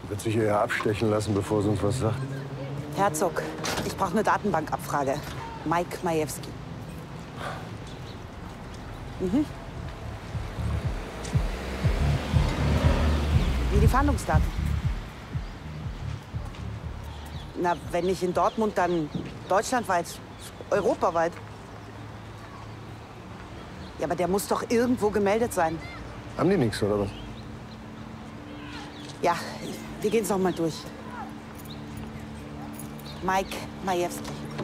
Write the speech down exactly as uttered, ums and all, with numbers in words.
Wird sich eher abstechen lassen, bevor sie uns was sagt. Herzog, ich brauche eine Datenbankabfrage. Mike Majewski. Mhm. Wie die Fahndungsdaten. Na, wenn nicht in Dortmund, dann deutschlandweit, europaweit. Ja, aber der muss doch irgendwo gemeldet sein. Haben die nichts, oder was? Ja, wir gehen es noch mal durch. Mike Majewski.